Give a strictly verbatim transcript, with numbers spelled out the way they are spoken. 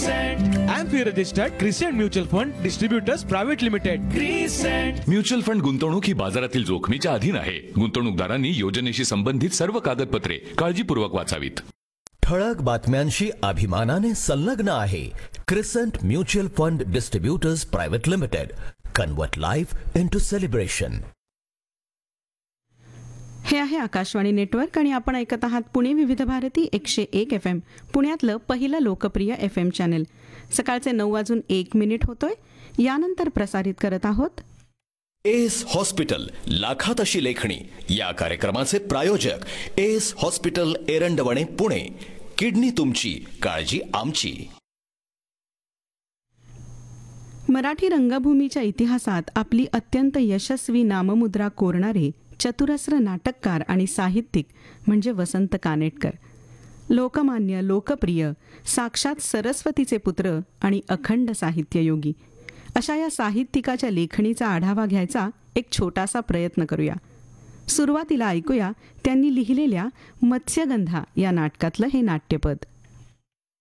Amphi registered crescent mutual fund distributors private limited. Crescent mutual fund गुंतवणूक ही बाजारातील जोखमीच्या अधीन आहे. गुंतवणूकदारांनी योजनेशी संबंधित सर्व कागदपत्रे काळजीपूर्वक वाचावीत. ठळक बातम्यांशी अभिमानाने संलग्न आहे crescent mutual fund distributors private limited. Convert life into celebration. हे आहे आकाशवाणी नेटवर्क आणि आपण ऐकत आहात पुणे विविध भारती एकशे एक एफ एम, पुण्यातलं पहिलं लोकप्रिय एफ एम चॅनेल. सकाळचे नऊ वाजून एक मिनिट होतोय. यानंतर प्रसारित करत आहोत एस हॉस्पिटल, लाखात अशी लेखणी. या कार्यक्रमाचे प्रायोजक S hospital, Erandwane, Pune. Kidney तुमची, काळजी आमची. मराठी रंगभूमीच्या इतिहासात आपली अत्यंत यशस्वी नाममुद्रा कोरणारे चतुरस्र नाटककार आणि साहित्यिक म्हणजे वसंत कानेटकर. लोकमान्य, लोकप्रिय, साक्षात सरस्वतीचे पुत्र आणि अखंड साहित्ययोगी अशा या साहित्यिकाच्या लेखणीचा आढावा घ्यायचा एक छोटासा प्रयत्न करूया. सुरुवातीला ऐकूया त्यांनी लिहिलेल्या मत्स्यगंधा या नाटकातलं हे नाट्यपद.